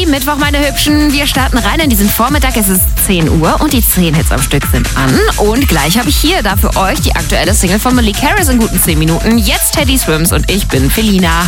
Mittwoch, meine Hübschen. Wir starten rein in diesen Vormittag. Es ist 10 Uhr und die 10 Hits am Stück sind an. Und gleich habe ich hier da für euch die aktuelle Single von Malik Harris in guten 10 Minuten. Jetzt Teddy Swims und ich bin Felina.